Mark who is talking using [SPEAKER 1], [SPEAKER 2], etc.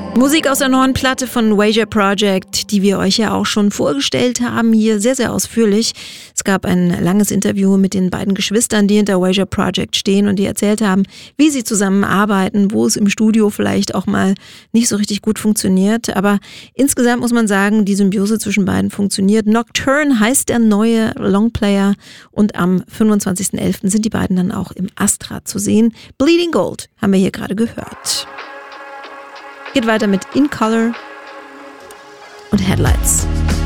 [SPEAKER 1] Musik aus der neuen Platte von Wager Project, die wir euch ja auch schon vorgestellt haben, hier sehr, sehr ausführlich. Es gab ein langes Interview mit den beiden Geschwistern, die hinter Wager Project stehen und die erzählt haben, wie sie zusammenarbeiten, wo es im Studio vielleicht auch mal nicht so richtig gut funktioniert. Aber insgesamt muss man sagen, die Symbiose zwischen beiden funktioniert. Nocturne heißt der neue Longplayer und am 25.11. sind die beiden dann auch im Astra zu sehen. Bleeding Gold haben wir hier gerade gehört. Geht weiter mit In Color und Headlights.